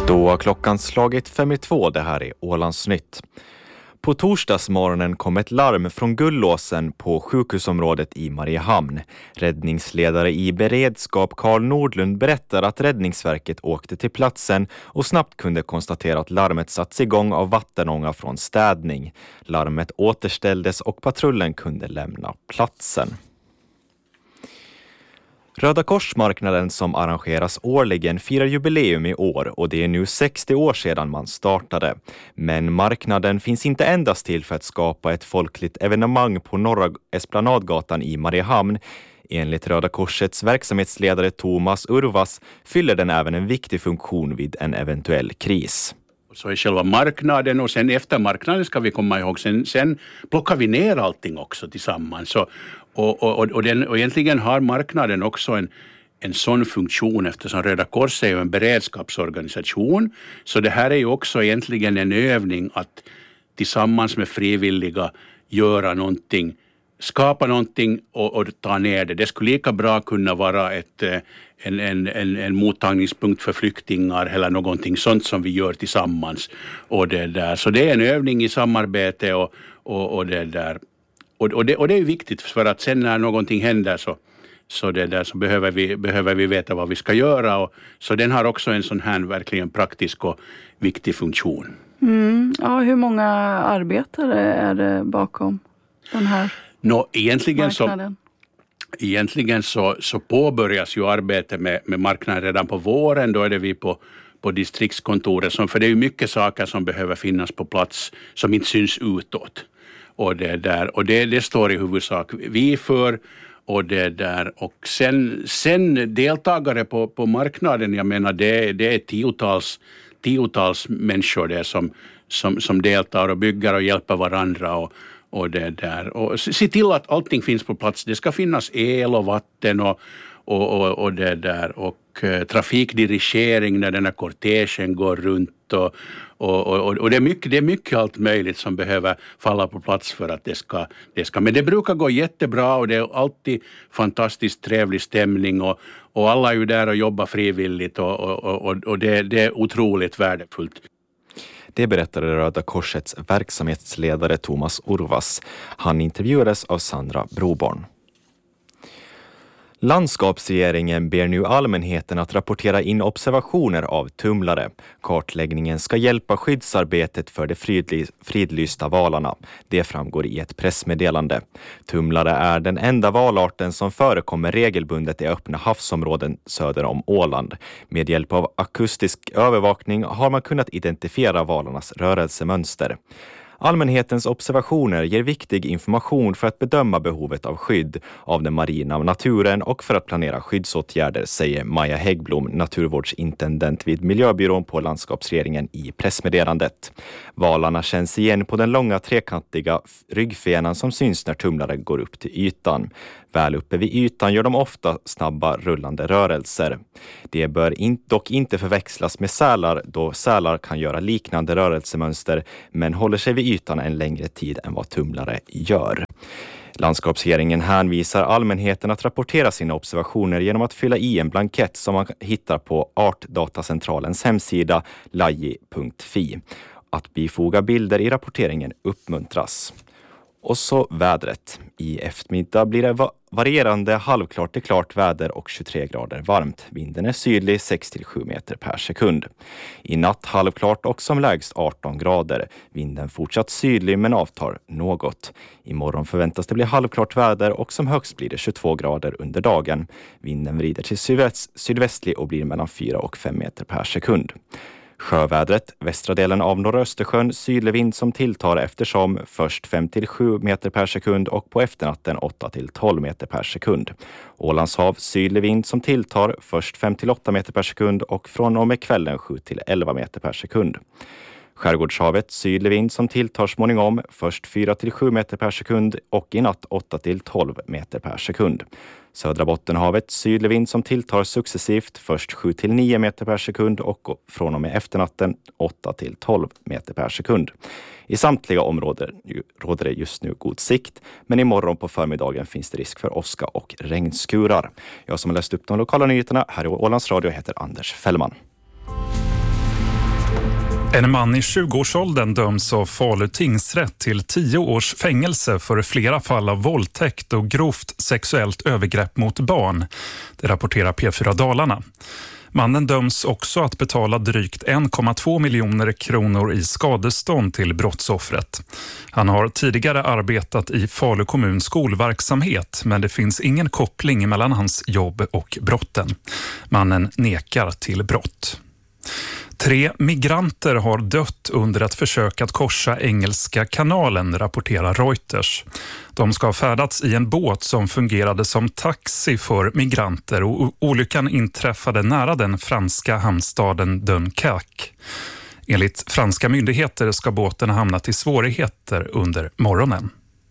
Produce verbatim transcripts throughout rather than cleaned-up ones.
Då har klockan slagit fem i två, det här är Ålandsnytt. På torsdagsmorgonen kom ett larm från Gullåsen på sjukhusområdet i Mariehamn. Räddningsledare i beredskap Carl Nordlund berättar att Räddningsverket åkte till platsen och snabbt kunde konstatera att larmet satts igång av vattenånga från städning. Larmet återställdes och patrullen kunde lämna platsen. Röda Korsmarknaden som arrangeras årligen firar jubileum i år och det är nu sextio år sedan man startade. Men marknaden finns inte endast till för att skapa ett folkligt evenemang på Norra Esplanadgatan i Mariehamn. Enligt Röda Korsets verksamhetsledare Thomas Urvas fyller den även en viktig funktion vid en eventuell kris. Så är själva marknaden och sen efter marknaden ska vi komma ihåg, sen, sen plockar vi ner allting också tillsammans. Så, och, och, och, den, och egentligen har marknaden också en, en sån funktion eftersom Röda Kors är ju en beredskapsorganisation. Så det här är ju också egentligen en övning att tillsammans med frivilliga göra någonting, skapa någonting och, och ta ner det. Det skulle lika bra kunna vara ett, en, en, en, en mottagningspunkt för flyktingar eller någonting sånt som vi gör tillsammans. Och det där. Så det är en övning i samarbete och, och, och det där. Och, och, det, och det är viktigt för att sen när någonting händer så, så, det där, så behöver, vi, behöver vi veta vad vi ska göra. Och, så den har också en sån här verkligen praktisk och viktig funktion. Mm. Ja, hur många arbetare är det bakom den här Nå, egentligen marknaden? så, egentligen så, så påbörjas ju arbetet med, med marknaden redan på våren. Då är det vi på, på distriktskontoret. Som, för det är ju mycket saker som behöver finnas på plats som inte syns utåt. Och det, där, och det, det står i huvudsak vi för. Och det där. Och sen, sen deltagare på, på marknaden, jag menar det, det är tiotals, tiotals människor där som, som, som deltar och bygger och hjälper varandra och Och det där. Och se till att allting finns på plats. Det ska finnas el och vatten och, och, och, och det där. Och eh, trafikdirigering när den här kortegen går runt. Och, och, och, och det, är mycket, det är mycket allt möjligt som behöver falla på plats för att det ska, det ska. Men det brukar gå jättebra och det är alltid fantastiskt trevlig stämning. Och, och alla är ju där och jobbar frivilligt och, och, och, och det, det är otroligt värdefullt. Det berättade Röda Korsets verksamhetsledare Thomas Urvas. Han intervjuades av Sandra Broborn. Landskapsregeringen ber nu allmänheten att rapportera in observationer av tumlare. Kartläggningen ska hjälpa skyddsarbetet för de fridly- fridlysta valarna. Det framgår i ett pressmeddelande. Tumlare är den enda valarten som förekommer regelbundet i öppna havsområden söder om Åland. Med hjälp av akustisk övervakning har man kunnat identifiera valarnas rörelsemönster. Allmänhetens observationer ger viktig information för att bedöma behovet av skydd av den marina naturen och för att planera skyddsåtgärder, säger Maja Häggblom, naturvårdsintendent vid miljöbyrån på landskapsregeringen i pressmeddelandet. Valarna känns igen på den långa trekantiga ryggfenan som syns när tumlare går upp till ytan. Väl uppe vid ytan gör de ofta snabba rullande rörelser. Det bör in, dock inte förväxlas med sälar då sälar kan göra liknande rörelsemönster men håller sig vid ytan en längre tid än vad tumlare gör. Landskapsregeringen hänvisar allmänheten att rapportera sina observationer genom att fylla i en blankett som man hittar på Artdatacentralens hemsida laji punkt fi. Att bifoga bilder i rapporteringen uppmuntras. Och så vädret. I eftermiddag blir det va- varierande halvklart till klart väder och tjugotre grader varmt. Vinden är sydlig sex till sju meter per sekund. I natt halvklart och som lägst arton grader. Vinden fortsatt sydlig men avtar något. Imorgon förväntas det bli halvklart väder och som högst blir det tjugotvå grader under dagen. Vinden vrider till sydväst, sydvästlig och blir mellan fyra och fem meter per sekund. Sjövädret, västra delen av norra Östersjön, sydlig vind som tilltar eftersom först fem till sju meter per sekund och på efternatten åtta till tolv meter per sekund. Ålands hav, sydlig vind som tilltar först fem till åtta meter per sekund och från och med kvällen sju till elva meter per sekund. Skärgårdshavet, sydlig vind som tilltar småningom först fyra till sju meter per sekund och i natt åtta till tolv meter per sekund. Södra Bottenhavet, sydlig vind som tilltar successivt först sju till nio meter per sekund och från och med efternatten åtta till tolv meter per sekund. I samtliga områden råder det just nu god sikt, men imorgon på förmiddagen finns det risk för åska och regnskurar. Jag som har läst upp de lokala nyheterna här i Ålands Radio heter Anders Fällman. En man i tjugoårsåldern döms av Falu tingsrätt till tio års fängelse för flera fall av våldtäkt och grovt sexuellt övergrepp mot barn. Det rapporterar P fyra Dalarna. Mannen döms också att betala drygt en komma två miljoner kronor i skadestånd till brottsoffret. Han har tidigare arbetat i Falu kommuns skolverksamhet, men det finns ingen koppling mellan hans jobb och brotten. Mannen nekar till brott. Tre migranter har dött under ett försök att korsa Engelska kanalen, rapporterar Reuters. De ska ha färdats i en båt som fungerade som taxi för migranter och olyckan inträffade nära den franska hamnstaden Dunkerque. Enligt franska myndigheter ska båten ha hamnat i svårigheter under morgonen.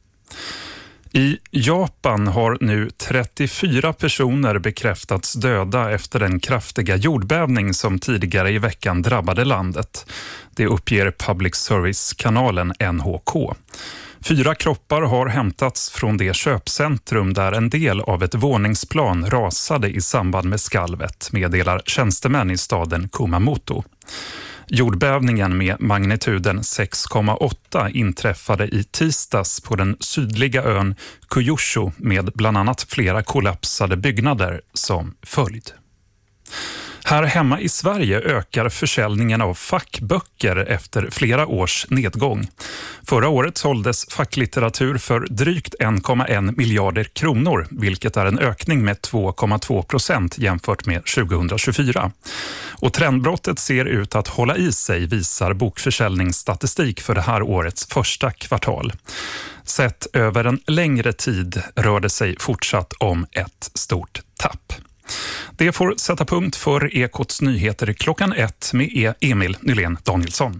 I Japan har nu trettiofyra personer bekräftats döda efter den kraftiga jordbävning som tidigare i veckan drabbade landet. Det uppger Public Service-kanalen N H K. Fyra kroppar har hämtats från det köpcentrum där en del av ett våningsplan rasade i samband med skalvet, meddelar tjänstemän i staden Kumamoto. Jordbävningen med magnituden sex komma åtta inträffade i tisdags på den sydliga ön Kyushu med bland annat flera kollapsade byggnader som följd. Här hemma i Sverige ökar försäljningen av fackböcker efter flera års nedgång. Förra året såldes facklitteratur för drygt en komma en miljarder kronor, vilket är en ökning med två komma två procent jämfört med tjugohundratjugofyra. Och trendbrottet ser ut att hålla i sig, visar bokförsäljningsstatistik för det här årets första kvartal. Sett över en längre tid rör det sig fortsatt om ett stort tapp. Det får sätta punkt för Ekots nyheter klockan ett med Emil Nylén Danielsson.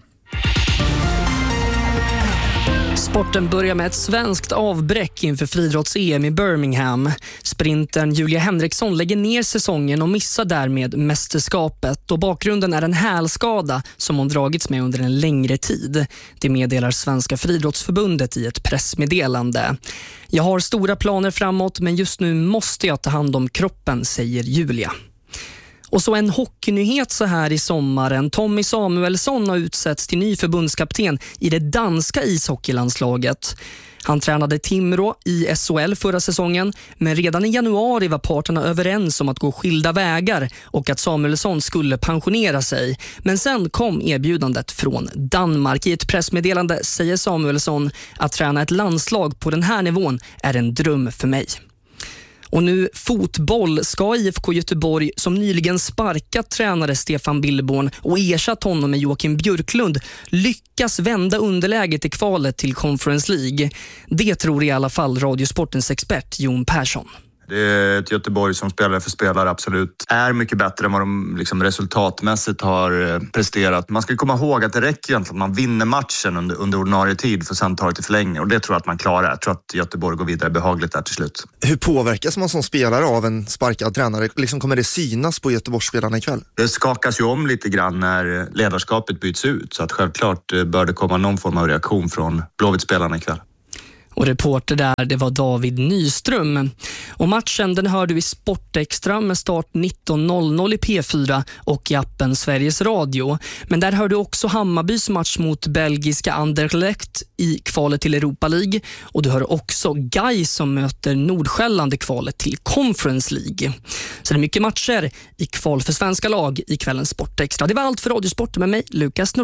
Sporten börjar med ett svenskt avbräck inför friidrotts-E M i Birmingham. Sprintern Julia Henriksson lägger ner säsongen och missar därmed mästerskapet. Och bakgrunden är en hälskada som hon dragits med under en längre tid. Det meddelar Svenska friidrottsförbundet i ett pressmeddelande. Jag har stora planer framåt, men just nu måste jag ta hand om kroppen, säger Julia. Och så en hockeynyhet så här i sommaren. Tommy Samuelsson har utsetts till ny förbundskapten i det danska ishockeylandslaget. Han tränade Timrå i S H L förra säsongen, men redan i januari var parterna överens om att gå skilda vägar och att Samuelsson skulle pensionera sig. Men sen kom erbjudandet från Danmark. I ett pressmeddelande säger Samuelsson att träna ett landslag på den här nivån är en dröm för mig. Och nu fotboll. Ska I F K Göteborg, som nyligen sparkat tränare Stefan Billborn och ersatt honom med Joakim Björklund, lyckas vända underläget i kvalet till Conference League? Det tror i alla fall Radiosportens expert Jon Persson. Det är ett Göteborg som spelare för spelare absolut är mycket bättre än vad de liksom resultatmässigt har presterat. Man ska komma ihåg att det räcker egentligen att man vinner matchen under, under ordinarie tid för sen ta det till förlängning. Och det tror jag att man klarar. Jag tror att Göteborg går vidare behagligt där till slut. Hur påverkas man som spelare av en sparkad tränare? Liksom kommer det synas på Göteborgsspelarna ikväll? Det skakas ju om lite grann när ledarskapet byts ut. Så att självklart bör det komma någon form av reaktion från Blåvitt-spelarna ikväll. Och reporter där, det var David Nyström. Och matchen den hör du i Sportextra med start nitton noll noll i P fyra och i appen Sveriges Radio. Men där hör du också Hammarbys match mot belgiska Anderlecht i kvalet till Europa League. Och du hör också Gais som möter Nordsjälland i kvalet till Conference League. Så det är mycket matcher i kval för svenska lag i kvällens Sportextra. Det var allt för Radiosport med mig, Lukas Nord.